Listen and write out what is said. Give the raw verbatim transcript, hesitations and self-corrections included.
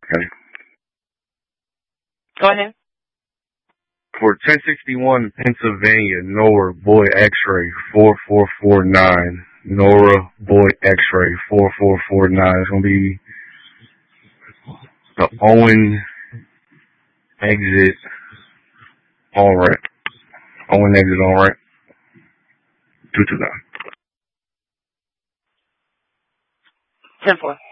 Okay. Go ahead. For ten sixty-one Pennsylvania, Nora Boy X-ray four four four nine. Nora Boy X-ray four four four nine. It's gonna be the Owen exit on ramp. Owen exit on ramp. Two two nine. Ten four.